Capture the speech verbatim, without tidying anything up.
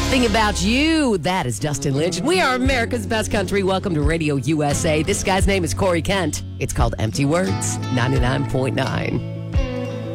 Think about you. That is Dustin Lynch. And we are America's Best Country. Welcome to Radio U S A. This guy's name is Corey Kent. It's called Empty Words, ninety-nine point nine.